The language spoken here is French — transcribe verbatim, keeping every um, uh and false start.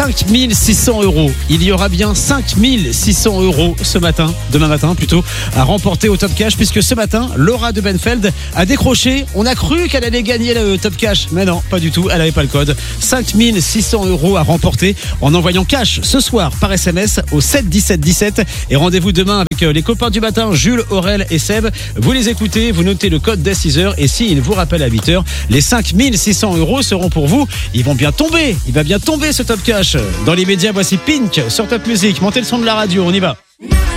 cinq mille six cents euros. Il y aura bien cinq mille six cents euros ce matin, demain matin plutôt, à remporter au Top Cash, puisque ce matin, Laura de Benfeld a décroché. On a cru qu'elle allait gagner le Top Cash, mais non, pas du tout. Elle n'avait pas le code. cinq mille six cents euros à remporter en envoyant cash ce soir par S M S au sept dix-sept dix-sept. Et rendez-vous demain avec les copains du matin, Jules, Aurel et Seb. Vous les écoutez, vous notez le code dès six heures, et s'ils vous rappellent à huit heures, les cinq mille six cents euros seront pour vous. Ils vont bien tomber. Il va bien tomber ce Top Cash. Dans les médias, voici Pink sur Top Music. Montez le son de la radio, on y va.